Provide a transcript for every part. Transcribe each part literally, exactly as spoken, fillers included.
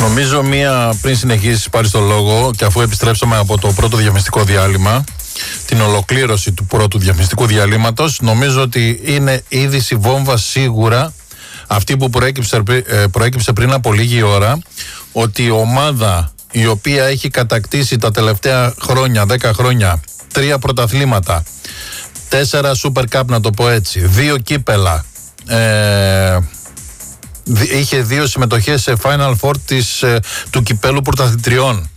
Νομίζω μία, πριν συνεχίσεις πάρεις το λόγο και αφού επιστρέψαμε από το πρώτο διαφημιστικό διάλειμμα, την ολοκλήρωση του πρώτου διαφημιστικού διαλύματος, νομίζω ότι είναι είδηση βόμβα σίγουρα αυτή που προέκυψε, προέκυψε πριν από λίγη ώρα, ότι η ομάδα η οποία έχει κατακτήσει τα τελευταία χρόνια, δέκα χρόνια, τρία πρωταθλήματα, τέσσερα Super Cup να το πω έτσι, δύο κύπελα, ε, είχε δύο συμμετοχές σε Final Four της, ε, του κυπέλου πρωταθλητριών.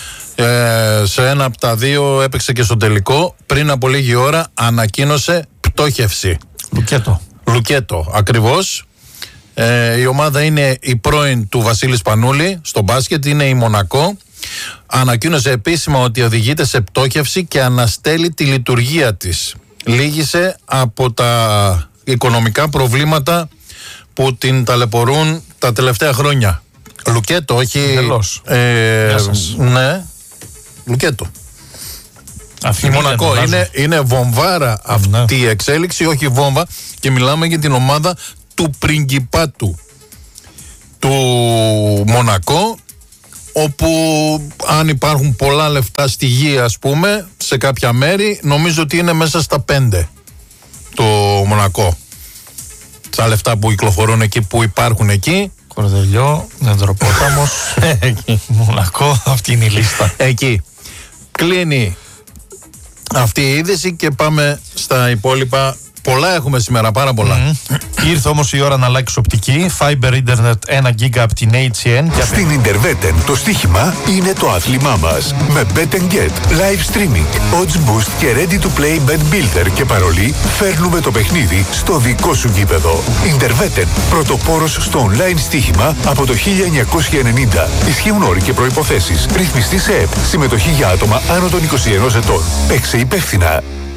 Ε, σε ένα από τα δύο έπαιξε και στο τελικό. Πριν από λίγη ώρα ανακοίνωσε πτώχευση. Λουκέτο. Λουκέτο, ακριβώς. Ε, η ομάδα είναι η πρώην του Βασίλη Σπανούλη στο μπάσκετ, είναι η Μονακό. Ανακοίνωσε επίσημα ότι οδηγείται σε πτώχευση και αναστέλει τη λειτουργία της. Λύγησε από τα οικονομικά προβλήματα που την ταλαιπωρούν τα τελευταία χρόνια. Λουκέτο, όχι. Ε, ναι. Λουκέτο. Η Μονακό. Είναι, είναι βομβάρα αυτή η εξέλιξη, όχι βόμβα. Και μιλάμε για την ομάδα του πριγκιπάτου του Μονακό, όπου αν υπάρχουν πολλά λεφτά στη γη, ας πούμε, σε κάποια μέρη, νομίζω ότι είναι μέσα στα πέντε το Μονακό. Τα λεφτά που κυκλοφορούν εκεί, που υπάρχουν εκεί. Κορδελιό, Νεδροπόταμος, Μονακό, αυτή είναι η λίστα. Εκεί. Κλείνει αυτή η είδηση και πάμε στα υπόλοιπα. Πολλά έχουμε σήμερα, πάρα πολλά. Mm. Ήρθε όμως η ώρα να αλλάξει οπτική. Fiber Internet ένα γίγα από την έιτς σι εν. Στην Interveten το στοίχημα είναι το άθλημά μας. Με Bet and Get, live streaming, odds boost και ready to play bet builder και παρολί, φέρνουμε το παιχνίδι στο δικό σου γήπεδο. Interveten, πρωτοπόρος στο online στοίχημα από το χίλια εννιακόσια ενενήντα. Ισχύουν όροι και προϋποθέσεις. Ρυθμιστή σε ΕΠ. Συμμετοχή για άτομα άνω των είκοσι ενός ετών. Παίξε υπεύθυνα.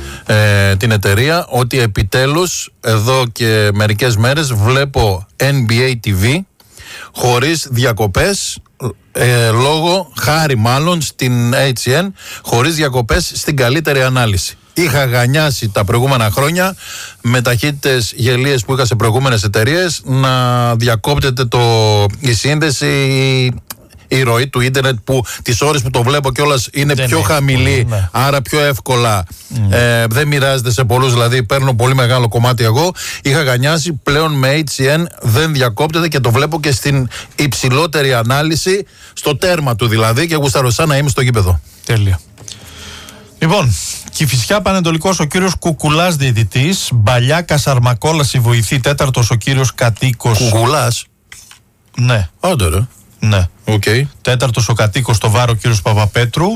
Ε, την εταιρεία ότι επιτέλους εδώ και μερικές μέρες βλέπω N B A τι βι χωρίς διακοπές, ε, λόγω, χάρη μάλλον στην έιτς σι εν, χωρίς διακοπές στην καλύτερη ανάλυση. Είχα γανιάσει τα προηγούμενα χρόνια με ταχύτητες γελίες που είχα σε προηγούμενες εταιρείες να διακόπτεται το, η σύνδεση, η ροή του ίντερνετ, που τις ώρες που το βλέπω κιόλας είναι δεν πιο χαμηλή, πολύ, ναι. Άρα πιο εύκολα mm. ε, δεν μοιράζεται σε πολλούς, δηλαδή παίρνω πολύ μεγάλο κομμάτι εγώ. Είχα γανιάσει, πλέον με έιτς σι εν δεν διακόπτεται και το βλέπω και στην υψηλότερη ανάλυση, στο τέρμα του δηλαδή, και γουστάρω σαν να είμαι στο γήπεδο. Τέλεια. Λοιπόν, Κηφισιά Πανετολικός, ο κύριος Κουκουλάς διαιτητής, Μπαλιάκας Αρμακόλας η βοηθή, τέταρτος ο κύριος Κατοίκος. Κουκουλάς. Ναι. Άντε ρε. Ναι. Okay. Τέταρτος ο κατοίκος στο Βάρο, ο κύριος Παπαπέτρου.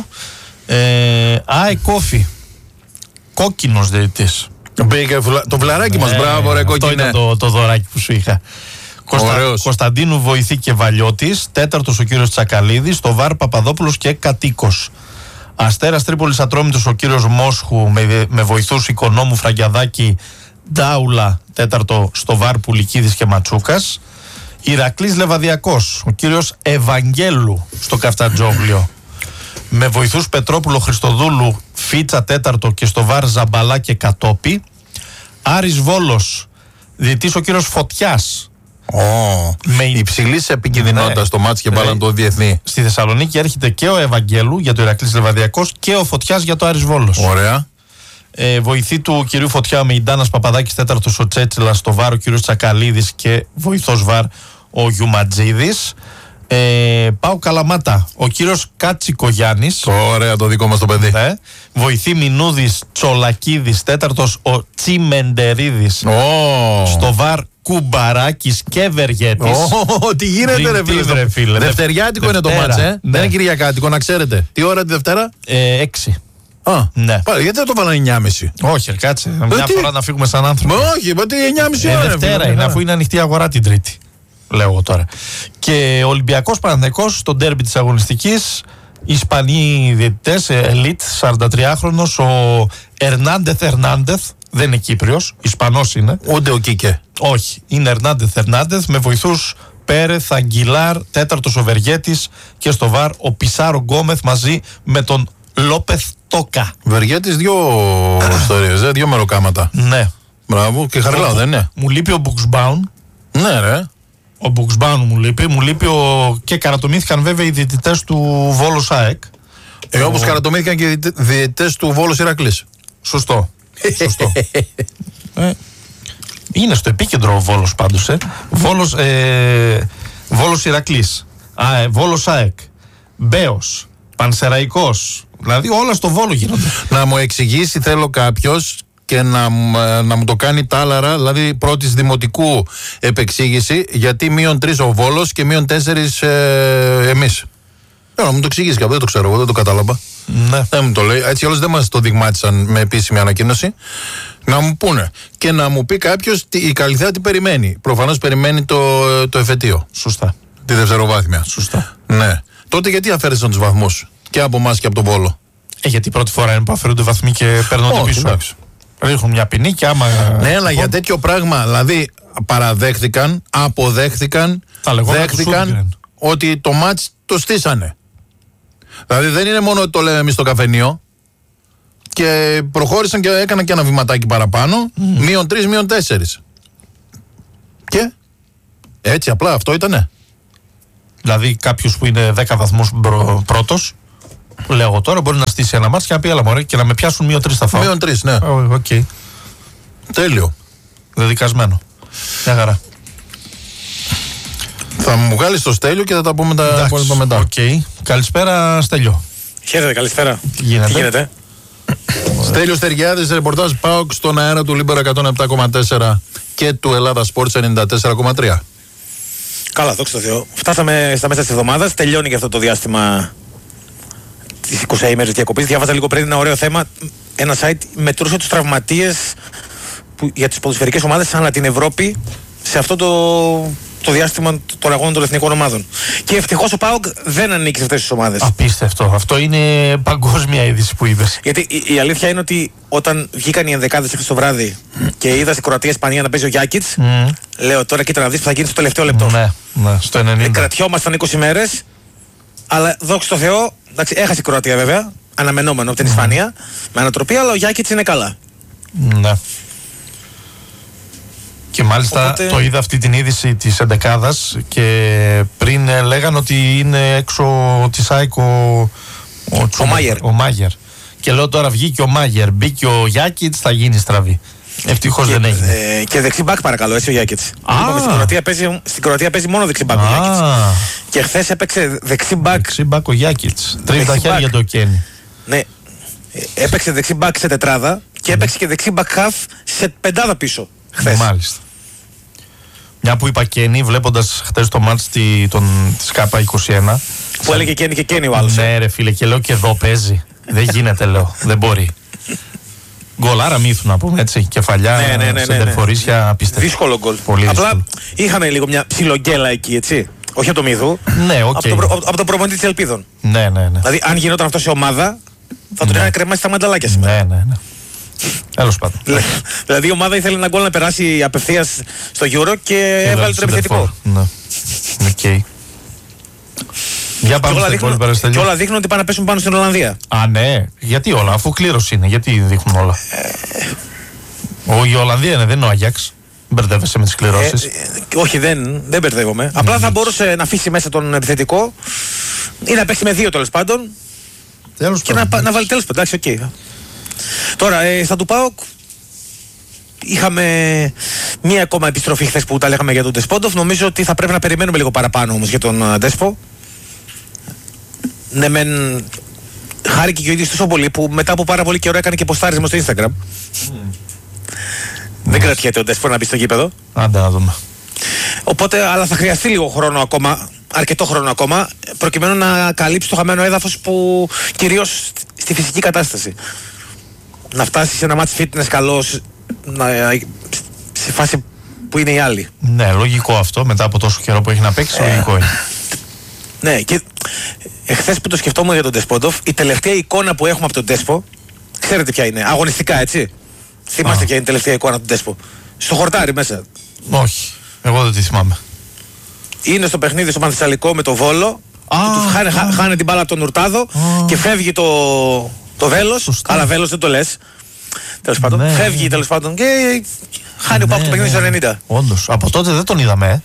Ε, Α, Κόφι. Κόκκινος διαιτητής. Το βλαράκι ναι, μας, μπράβο ρε κόκκινε. Αυτό είναι το, το δωράκι που σου είχα. Κωνστα... Κωνσταντίνου Βοηθή και Βαλιώτης. Τέταρτος ο κύριος Τσακαλίδης. Στο Βάρ Παπαδόπουλος και Κατοίκος. Αστέρας Τρίπολης Ατρόμητος ο κύριος Μόσχου με, με βοηθούς Οικονόμου, Φραγκιαδάκη, Ντάουλα. Τέταρτο στο Βάρ Πουλικίδης και Ματσούκας. Ηρακλής Λεβαδιακός, ο κύριος Ευαγγέλου στο Καφτατζόγλιο. Με βοηθούς Πετρόπουλο, Χριστοδούλου, Φίτσα τέταρτο και στο Βάρ Ζαμπαλά και Κατόπι. Άρης Βόλος, διαιτητής ο κύριος Φωτιάς. Oh, με υψηλής επικινδυνότητας στο μάτς και βάλαν το διεθνή. Στη Θεσσαλονίκη έρχεται και ο Ευαγγέλου για το Ηρακλής Λεβαδιακός και ο Φωτιάς για το Άρης Βόλος. Ωραία. Ε, βοηθή του κυρίου Φωτιά με Ιντάνας Παπαδάκης, τέταρτος ο Τσέτσιλας στο Βάρ, ο κύριος Τσακαλίδης και βοηθός Βάρ ο Γιουματζίδης. Ε, Πάω Καλαμάτα, ο κύριος Κάτσικο Γιάννης. Ωραία, το δικό μας το παιδί. Ναι. Βοηθή Μινούδης Τσολακίδης, τέταρτος ο Τσιμεντερίδης. Oh. Στο Βάρ Κουμπαράκης και Βεργέτης. Oh, τι γίνεται ρε φίλε, ρε φίλε. Δευτεριάτικο είναι το μάτς, ε? Ναι. Δεν είναι Κυριακάτικο, να ξέρετε. Τι ώρα τη Δευτέρα? Ε, έξι. Α, ναι. Πάλι, γιατί δεν το βάλανε εννιά και μισή? Όχι, κάτσε. Μια τι? φορά να φύγουμε σαν άνθρωποι. Μα όχι, μα τι εννιά και μισή ε, ώρα. Δευτέρα είναι, αφού είναι ανοιχτή αγορά την Τρίτη. Λέω εγώ τώρα. Και Ολυμπιακός Παναθηναϊκός στο ντέρμπι της αγωνιστικής. Ισπανοί διαιτητές, ελίτ, σαραντατριάχρονος, ο Ερνάντεθ Ερνάντεθ. Δεν είναι Κύπριος, Ισπανός είναι. Ούτε ο Κίκε. Όχι, είναι Ερνάντεθ Ερνάντεθ με βοηθούς Πέρεθ, Αγγιλάρ, τέταρτος ο Βεργέτης και στο Βάρ ο Πισάρο Γκόμεθ μαζί με τον Λόπεθ Τόκα. Βεργέτης δύο ιστορίες, δύο μεροκάματα. Ναι. Μπράβο, και χαριλάω, δεν είναι? Μου λείπει ο Μπουξμπάουν. Ναι, ρε. Ο Μπουξμπάνου μου λείπει. Μου λείπει ο... και καρατομήθηκαν βέβαια οι διαιτητές του Βόλος ΑΕΚ. Ε, ο... όπως καρατομήθηκαν και οι διαιτητές του Βόλος Ηρακλής. Σωστό. Σωστό. ε, είναι στο επίκεντρο ο Βόλος πάντως. Ε. Βόλος, ε, Βόλος Ηρακλής. Α, ε, Βόλος ΑΕΚ. Μπέος. Πανσεραϊκός. Δηλαδή όλα στο Βόλο γίνονται. Να μου εξηγήσει θέλω κάποιος και να, να μου το κάνει τάλαρα, δηλαδή πρώτης δημοτικού επεξήγηση, γιατί μείον τρεις ο Βόλος και μείον τέσσερις ε, εμείς. Ε, να μου το εξηγήσει κάποιος, δεν το ξέρω εγώ, δεν το κατάλαβα. Ναι. Δεν μου το λέει. Έτσι όλες δεν μας το δειγμάτισαν με επίσημη ανακοίνωση. Να μου πούνε και να μου πει κάποιος η Καλυθέα τι περιμένει. Προφανώς περιμένει το, το εφετείο. Σωστά. Τη δευτεροβάθμια. Σωστά. Ναι. Τότε γιατί αφαίρεσαν τους βαθμούς και από εμάς και από τον Βόλο? Ε, γιατί πρώτη φορά είναι που αφαιρούνται βαθμοί και παίρνονται πίσω. Εντάξει. Ρίχνουν μια ποινή και άμα. Ναι, αλλά για τέτοιο πράγμα, δηλαδή παραδέχθηκαν, αποδέχθηκαν, δέχθηκαν ότι το μάτς το στήσανε. Δηλαδή δεν είναι μόνο ότι το λέμε εμείς στο καφενείο. Και προχώρησαν και έκαναν και ένα βηματάκι παραπάνω. Mm. Μείον τρεις, μείον τέσσερις. Και έτσι απλά αυτό ήτανε. Δηλαδή κάποιος που είναι δέκα βαθμούς πρώτος, λέω τώρα, μπορεί να στήσει ένα μάτς και να πει έλα μωρέ και να με πιάσουν μείον τρεις θα φάω. Μείον τρεις, ναι. Οκ. Okay. Τέλειο. Δεδικασμένο. Μια χαρά. Θα μου βγάλεις το Στέλιο και θα τα πούμε τα υπόλοιπα μετά. Οκ. Okay. Καλησπέρα Στέλιο. Χαίρετε, καλησπέρα. Τι γίνεται? Τι γίνεται? Στέλιος Τεργιάδης, ρεπορτάζ ΠΑΟΚ στον αέρα του Λίμπερο εκατόν επτά κόμμα τέσσερα και του Ελλάδα Sports ενενήντα τέσσερα κόμμα τρία. Καλά, δόξα τω Θεώ. Φτάσαμε στα μέσα της εβδομάδας, τελειώνει και αυτό το διάστημα της είκοσι ημέρες διακοπής. Διάβαζα λίγο πριν ένα ωραίο θέμα. Ένα site μετρούσε τους τραυματίες που, για τις ποδοσφαιρικές ομάδες ανά την Ευρώπη σε αυτό το, το διάστημα των αγώνων των εθνικών ομάδων. Και ευτυχώς ο ΠΑΟΚ δεν ανήκει σε αυτές τις ομάδες. Απίστευτο. Αυτό είναι παγκόσμια είδηση που είπες. Γιατί η, η αλήθεια είναι ότι όταν βγήκαν οι ενδεκάδες χθες το βράδυ και είδα στην Κροατία-Ισπανία να παίζει ο Γιάκιτς, mm. λέω τώρα κοίτα να δεις που θα γίνει στο τελευταίο λεπτό. Ναι, ναι, στο ενενήντα. Ε, κρατιόμασταν είκοσι μέρες, αλλά δόξα τω Θεώ, εντάξει, έχασε η Κροατία βέβαια, αναμενόμενο από την mm. Ισπανία, με ανατροπή, αλλά ο Γιάκιτς είναι καλά. Ναι. Και μάλιστα οπότε... το είδα αυτή την είδηση της εντεκάδας και πριν ε, λέγανε ότι είναι έξω της ΑΕΚ ο, ο, ο, Μάγερ. ο Μάγερ. Και λέω τώρα βγήκε ο Μάγερ, μπήκε ο Γιάκιτς, θα γίνει στραβή. Ευτυχώς δεν έγινε. Ε, και δεξί μπακ παρακαλώ, έτσι ο Γιάκιτς. Στην Κροατία, παίζει, στην Κροατία παίζει μόνο δεξί μπακ ο Γιάκιτς. Και χθες έπαιξε δεξί μπακ. Δεξί μπακ ο Γιάκιτς. Τρίβει τα χέρια το Κένι. Ναι. Έπαιξε δεξί μπακ σε τετράδα και έπαιξε και δεξί μπακ half σε πεντάδα πίσω. Χθες. Μάλιστα. Μια που είπα Κένι, βλέποντας χτες το μάτς τη, της ΚΑΠΑ είκοσι ένα. Που σαν... έλεγε Κένι και Κένι ο άλλος. Ναι, ρε φίλε, και λέω και εδώ παίζει. Δεν γίνεται, λέω. Δεν μπορεί. Γκολάρα μύθου να πούμε έτσι. Κεφαλιά, ναι, ναι, ναι, ναι, σεντερφορίσια, απίστευτα. Δύσκολο γκολ. Πολύ Απλά δύσκολο. είχαμε λίγο μια ψιλογκέλα εκεί, έτσι. Όχι από το μύθου. Ναι, οκ. Okay. Από το, από το προπονητή της Ελπίδων. Ναι, ναι, ναι. Δηλαδή, αν γινόταν αυτό σε ομάδα, θα τον ναι. είχαν κρεμάσει τα μανταλάκια σήμερα. Ναι, ναι, ναι. Τέλος πάντων. Δηλαδή η ομάδα ήθελε ένα γκολ να περάσει απευθείας στο Euro και έβαλε τον επιθετικό. Ναι. Οκ. Για πάμε στα υπόλοιπα. Και όλα δείχνουν ότι πάνε να πέσουν πάνω στην Ολλανδία. Α, ναι. Γιατί όλα, αφού κλήρωση είναι, γιατί δείχνουν όλα. Ο, η Ολλανδία είναι, δεν είναι ο Άγιαξ. Μπερδεύεσαι με τις κληρώσεις. Ε, όχι, δεν, δεν μπερδεύομαι. Απλά θα μπορούσε να αφήσει μέσα τον επιθετικό ή να παίξει με δύο τέλος πάντων. Τέλος και πάντων. Να, να βάλει τέλος πάντων. Εντάξει, οκ. Τώρα, ε, στα του ΠΑΟΚ είχαμε μία ακόμα επιστροφή χθες που τα λέγαμε για τον Ντεσπόντοφ. Νομίζω ότι θα πρέπει να περιμένουμε λίγο παραπάνω όμως για τον uh, Ντέσπο. Ναι, μεν χάρηκε και ο ίδιος τόσο πολύ που μετά από πάρα πολύ καιρό έκανε και ποστάρισμα στο Instagram. Mm. Δεν mm. κρατιέται ο Ντέσπο να μπει στο γήπεδο. Άντε να δούμε. Οπότε, αλλά θα χρειαστεί λίγο χρόνο ακόμα, αρκετό χρόνο ακόμα, προκειμένου να καλύψει το χαμένο έδαφος που κυρίως στη φυσική κατάσταση. Να φτάσει σε ένα match fitness καλό να, σε φάση που είναι οι άλλοι. Ναι, λογικό αυτό. Μετά από τόσο καιρό που έχει να παίξει, ε, λογικό είναι. Ναι, και εχθές που το σκεφτόμουν για τον Ντεσπόντοφ, η τελευταία εικόνα που έχουμε από τον Ντέσπο, ξέρετε ποια είναι, αγωνιστικά έτσι. Θυμάστε ποια είναι η τελευταία εικόνα του Ντέσπο? Στο χορτάρι μέσα. Όχι, εγώ δεν τη θυμάμαι. Είναι στο παιχνίδι στο Πανθεσσαλικό με το Βόλο. Ah, του χάνε, ah. χάνε την μπάλα από τον Ουρτάδο ah. και φεύγει το, το βέλος. Αλλά βέλος δεν το λες. Τέλος πάντων. Ναι. Φεύγει τέλος πάντων και χάνει ναι, ο Πάπου το παιχνίδι στο ενενήντα. Όντως. Από τότε δεν τον είδαμε.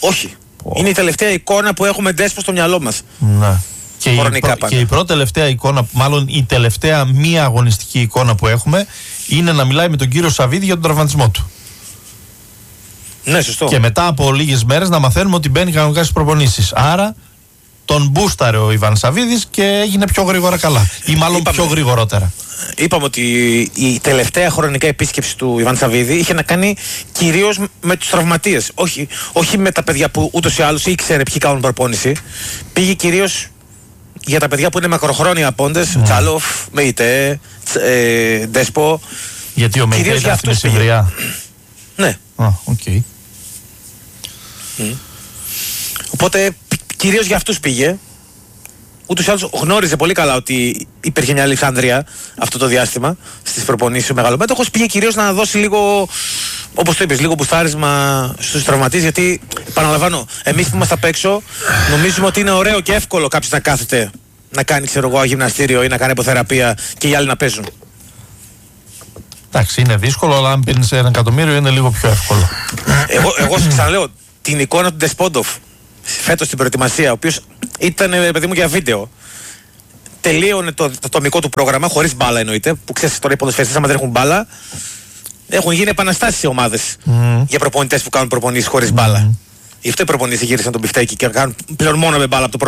Όχι. Oh. Είναι η τελευταία εικόνα που έχουμε Ντέσπο στο μυαλό μας. Ναι. Και η, προ, και η πρώτη τελευταία εικόνα, μάλλον η τελευταία μία αγωνιστική εικόνα που έχουμε, είναι να μιλάει με τον κύριο Σαββίδη για τον τραυματισμό του. Ναι, σωστό. Και μετά από λίγες μέρες να μαθαίνουμε ότι μπαίνει κανονικά στις προπονήσεις. Άρα τον μπούσταρε ο Ιβάν Σαββίδης και έγινε πιο γρήγορα καλά. Ή μάλλον είπαμε, πιο γρηγορότερα. Είπαμε ότι η τελευταία χρονικά επίσκεψη του Ιβάν Σαββίδη είχε να κάνει κυρίως με τους τραυματίες. Όχι, όχι με τα παιδιά που ούτως ή άλλως ήξερε ποιοι κάνουν προπόνηση. Πήγε κυρίως για τα παιδιά που είναι μακροχρόνια απόντες, mm. Τσάλοφ, Μεϊτέ, ε, Ντέσπο. Γιατί ο Μεϊτέ ήταν στην Σιβριά. Ναι. Α, οκ. Okay. Mm. Οπότε κυρίως για αυτούς πήγε. Ούτως ή άλλως γνώριζε πολύ καλά ότι υπήρχε μια Αλεξάνδρεια αυτό το διάστημα στις προπονήσεις ο μεγαλομέτωχος. Πήγε κυρίως να δώσει λίγο, όπως το είπες, λίγο μπουστάρισμα στους τραυματίες. Γιατί, επαναλαμβάνω, εμείς που είμαστε απ' έξω νομίζουμε ότι είναι ωραίο και εύκολο κάποιος να κάθεται να κάνει, ξέρω εγώ, γυμναστήριο ή να κάνει υποθεραπεία και οι άλλοι να παίζουν. Εντάξει, είναι δύσκολο, αλλά αν πίνεις ένα εκατομμύριο είναι λίγο πιο εύκολο. Εγώ, εγώ σας ξαναλέω, την εικόνα του Ντεσπόντοφ φέτος στην προετοιμασία, ο οποίος ήταν, παιδί μου, για βίντεο. Τελείωνε το, το ατομικό του πρόγραμμα, χωρίς μπάλα εννοείται, που ξέρεις τώρα οι ποδοσφαιριστές άμα δεν έχουν μπάλα, έχουν γίνει επαναστάσεις οι ομάδες mm. για προπονητές που κάνουν προπονήσεις χωρίς mm. μπάλα. Γι' αυτό οι προπονητές γύρισαν τον πιφτέκι και κάνουν πλέον μόνο με μπάλα από το